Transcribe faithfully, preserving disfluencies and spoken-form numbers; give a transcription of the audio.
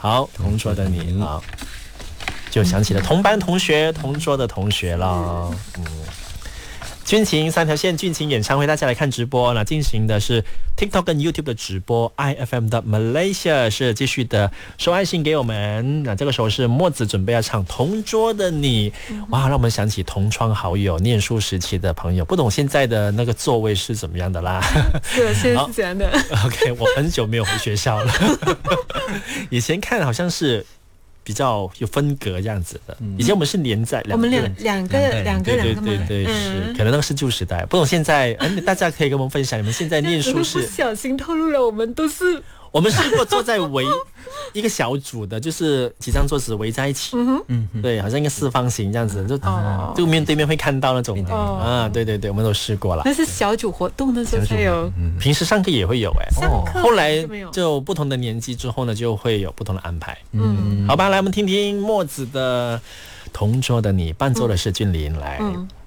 好，同桌的你啊，就想起了同班同学、同桌的同学了。嗯，军情三条线军情演唱会，大家来看直播。那进行的是 TikTok 跟 YouTube 的直播 ，I F M 的 Malaysia 是继续的收爱信给我们。那这个时候是墨子准备要唱《同桌的你》，哇，让我们想起同窗好友、念书时期的朋友。不懂现在的那个座位是怎么样的啦？ 是，现在是这样的。 OK， 我很久没有回学校了。以前看好像是比较有分隔这样子的，以前我们是连在两个人， 我们两两个两个两个嘛， 对对对， 嗯是，可能那个是旧时代，不懂现在，嗯，大家可以跟我们分享，你们现在念书不是， 小心透露了，我们都是我们试过坐在围一个小组的，就是几张桌子围在一起，嗯哼，对，好像一个四方形这样子，就、哦、就面对面会看到那种、哦、啊，对对对，我们都试过了。 那是小组活动的时候才有， 嗯、平时上课也会有哎、 欸，哦， 后来就不同的年纪之后呢，就会有不同的安排。嗯，好吧，来我们听听墨子的《同桌的你》，伴奏的是俊林来。嗯。